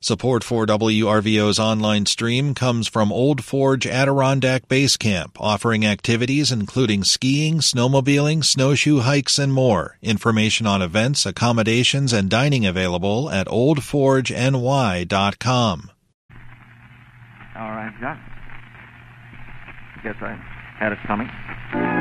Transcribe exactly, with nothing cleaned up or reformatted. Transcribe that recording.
Support for W R V O's online stream comes from Old Forge Adirondack Base Camp, offering activities including skiing, snowmobiling, snowshoe hikes, and more. Information on events, accommodations, and dining available at old forge n y dot com. All right, John. I guess I had it coming.